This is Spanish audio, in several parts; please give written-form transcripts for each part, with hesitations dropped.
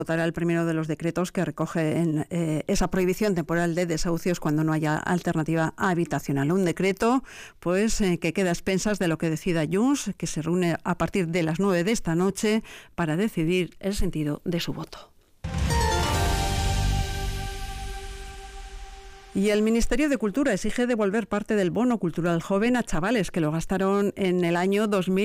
Votará el primero de los decretos que recoge esa prohibición temporal de desahucios cuando no haya alternativa habitacional. Un decreto que queda a expensas de lo que decida Junts, que se reúne a partir de las 9 de esta noche para decidir el sentido de su voto. Y el Ministerio de Cultura exige devolver parte del bono cultural joven a chavales que lo gastaron en el año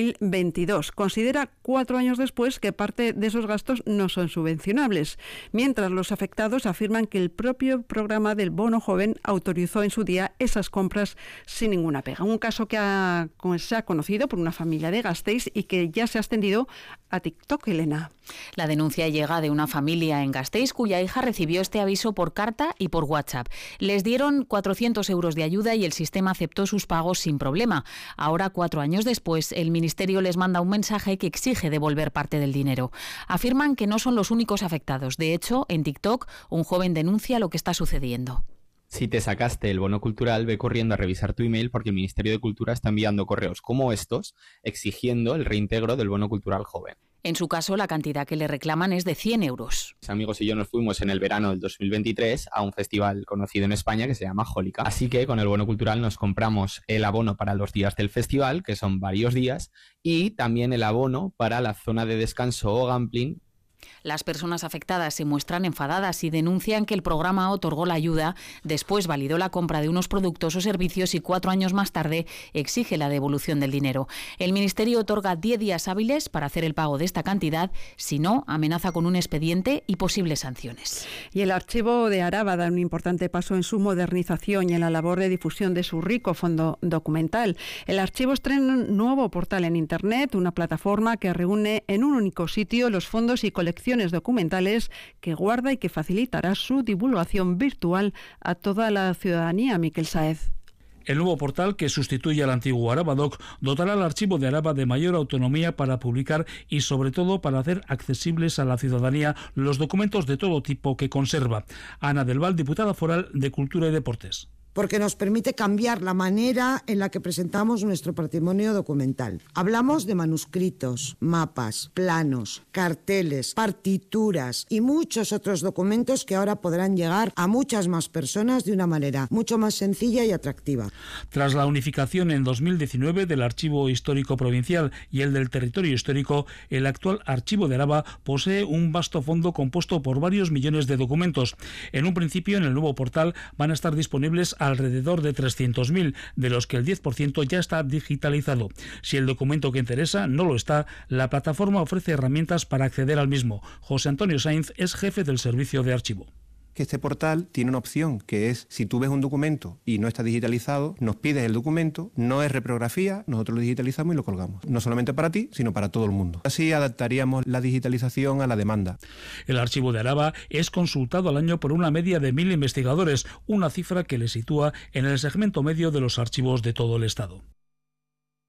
2022. Considera 4 años después que parte de esos gastos no son subvencionables, mientras los afectados afirman que el propio programa del bono joven autorizó en su día esas compras sin ninguna pega. Un caso que se ha conocido por una familia de Gasteiz y que ya se ha extendido a TikTok, Elena. La denuncia llega de una familia en Gasteiz cuya hija recibió este aviso por carta y por WhatsApp. Les dieron 400 euros de ayuda y el sistema aceptó sus pagos sin problema. Ahora, 4 años después, el Ministerio les manda un mensaje que exige devolver parte del dinero. Afirman que no son los únicos afectados. De hecho, en TikTok, un joven denuncia lo que está sucediendo. Si te sacaste el bono cultural, ve corriendo a revisar tu email porque el Ministerio de Cultura está enviando correos como estos exigiendo el reintegro del bono cultural joven. En su caso, la cantidad que le reclaman es de 100 euros. Mis amigos y yo nos fuimos en el verano del 2023 a un festival conocido en España que se llama Jólica. Así que con el bono cultural nos compramos el abono para los días del festival, que son varios días, y también el abono para la zona de descanso o gambling. Las personas afectadas se muestran enfadadas y denuncian que el programa otorgó la ayuda, después validó la compra de unos productos o servicios y 4 años más tarde exige la devolución del dinero. El Ministerio otorga 10 días hábiles para hacer el pago de esta cantidad, si no, amenaza con un expediente y posibles sanciones. Y el Archivo de Araba da un importante paso en su modernización y en la labor de difusión de su rico fondo documental. El archivo estrena un nuevo portal en Internet, una plataforma que reúne en un único sitio los fondos y colecciones documentales que guarda y que facilitará su divulgación virtual a toda la ciudadanía. Miquel Sáez. El nuevo portal, que sustituye al antiguo Arabadoc, dotará al Archivo de Araba de mayor autonomía para publicar y, sobre todo, para hacer accesibles a la ciudadanía los documentos de todo tipo que conserva. Ana del Val, diputada foral de Cultura y Deportes. Porque nos permite cambiar la manera en la que presentamos nuestro patrimonio documental. Hablamos de manuscritos, mapas, planos, carteles, partituras y muchos otros documentos que ahora podrán llegar a muchas más personas de una manera mucho más sencilla y atractiva. Tras la unificación en 2019 del Archivo Histórico Provincial y el del Territorio Histórico, el actual Archivo de Araba posee un vasto fondo compuesto por varios millones de documentos. En un principio, en el nuevo portal van a estar disponibles alrededor de 300.000, de los que el 10% ya está digitalizado. Si el documento que interesa no lo está, la plataforma ofrece herramientas para acceder al mismo. José Antonio Sainz es jefe del servicio de archivo. Que este portal tiene una opción que es, si tú ves un documento y no está digitalizado, nos pides el documento, no es reprografía, nosotros lo digitalizamos y lo colgamos. No solamente para ti, sino para todo el mundo. Así adaptaríamos la digitalización a la demanda. El Archivo de Araba es consultado al año por una media de 1.000 investigadores, una cifra que le sitúa en el segmento medio de los archivos de todo el Estado.